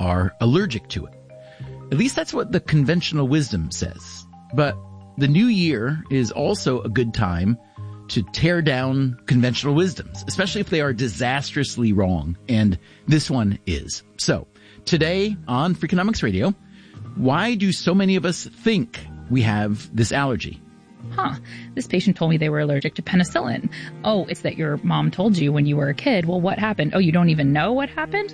are allergic to it. At least that's what the conventional wisdom says. But the new year is also a good time to tear down conventional wisdoms, especially if they are disastrously wrong. And this one is. So today on Freakonomics Radio, why do so many of us think we have this allergy? This patient told me they were allergic to penicillin. Oh, it's that your mom told you when you were a kid. Well, what happened? Oh, you don't even know what happened?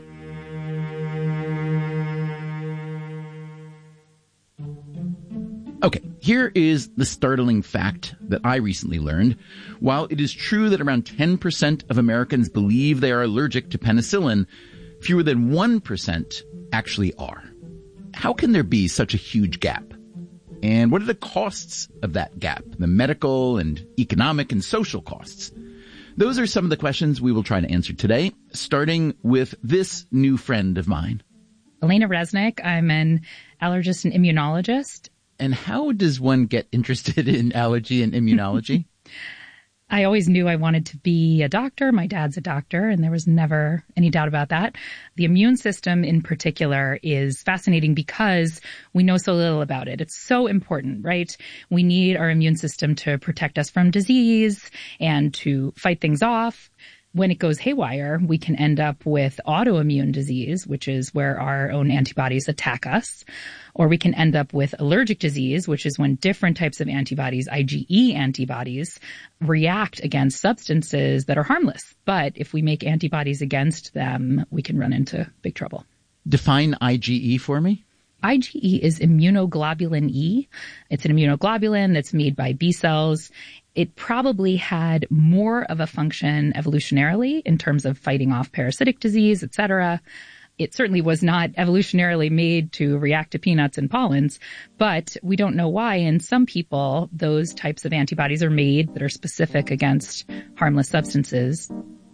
Okay, here is the startling fact that I recently learned. While it is true that around 10% of Americans believe they are allergic to penicillin, fewer than 1% actually are. How can there be such a huge gap? And what are the costs of that gap? The medical and economic and social costs. Those are some of the questions we will try to answer today, starting with this new friend of mine. Elena Resnick. I'm an allergist and immunologist. And how does one get interested in allergy and immunology? I always knew I wanted to be a doctor. My dad's a doctor, and there was never any doubt about that. The immune system in particular is fascinating because we know so little about it. It's so important, right? We need our immune system to protect us from disease and to fight things off. When it goes haywire, we can end up with autoimmune disease, which is where our own antibodies attack us. Or we can end up with allergic disease, which is when different types of antibodies, IgE antibodies, react against substances that are harmless. But if we make antibodies against them, we can run into big trouble. Define IgE for me. IgE is immunoglobulin E. It's an immunoglobulin that's made by B cells. It probably had more of a function evolutionarily in terms of fighting off parasitic disease, etc. It certainly was not evolutionarily made to react to peanuts and pollens, but we don't know why. In some people, those types of antibodies are made that are specific against harmless substances.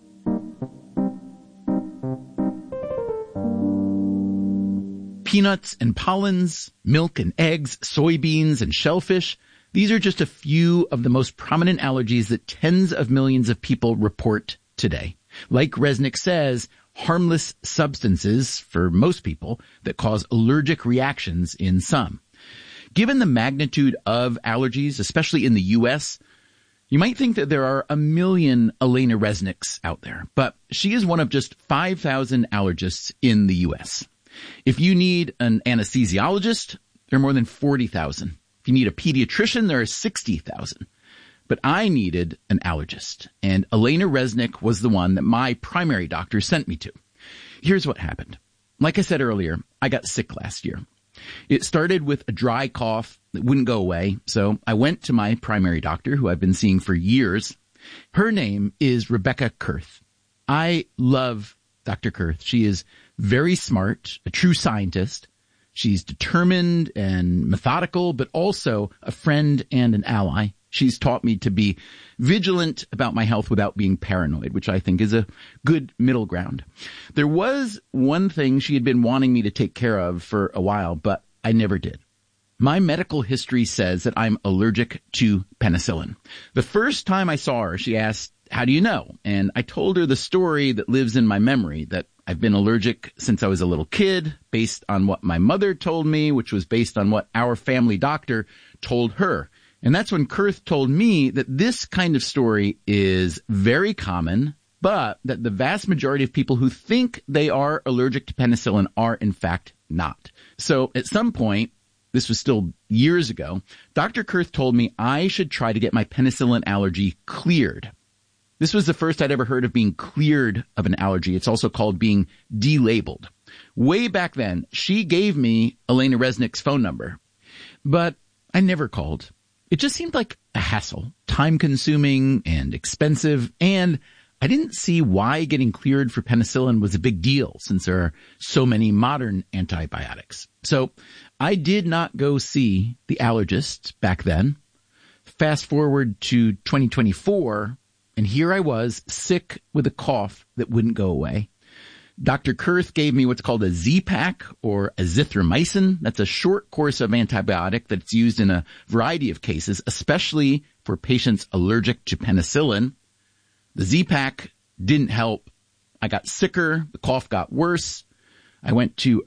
Peanuts and pollens, milk and eggs, soybeans and shellfish. These are just a few of the most prominent allergies that tens of millions of people report today. Like Resnick says, harmless substances for most people that cause allergic reactions in some. Given the magnitude of allergies, especially in the U.S., you might think that there are a million Elena Resnicks out there, but she is one of just 5,000 allergists in the U.S. If you need an anesthesiologist, there are more than 40,000. If you need a pediatrician, there are 60,000. But I needed an allergist, and Elena Resnick was the one that my primary doctor sent me to. Here's what happened. Like I said earlier, I got sick last year. It started with a dry cough that wouldn't go away, so I went to my primary doctor, who I've been seeing for years. Her name is Rebecca Kurth. I love Dr. Kurth. She is very smart, a true scientist. She's determined and methodical, but also a friend and an ally. She's taught me to be vigilant about my health without being paranoid, which I think is a good middle ground. There was one thing she had been wanting me to take care of for a while, but I never did. My medical history says that I'm allergic to penicillin. The first time I saw her, she asked, "How do you know?" And I told her the story that lives in my memory, that I've been allergic since I was a little kid, based on what my mother told me, which was based on what our family doctor told her. And that's when Kurth told me that this kind of story is very common, but that the vast majority of people who think they are allergic to penicillin are in fact not. So at some point, this was still years ago, Dr. Kurth told me I should try to get my penicillin allergy cleared. This was the first I'd ever heard of being cleared of an allergy. It's also called being delabeled. Way back then, she gave me Elena Resnick's phone number, but I never called. It just seemed like a hassle, time-consuming and expensive, and I didn't see why getting cleared for penicillin was a big deal since there are so many modern antibiotics. So I did not go see the allergist back then. Fast forward to 2024, and here I was, sick with a cough that wouldn't go away. Dr. Kurth gave me what's called a Z-Pak or azithromycin. That's a short course of antibiotic that's used in a variety of cases, especially for patients allergic to penicillin. The Z-Pak didn't help. I got sicker. The cough got worse. I went to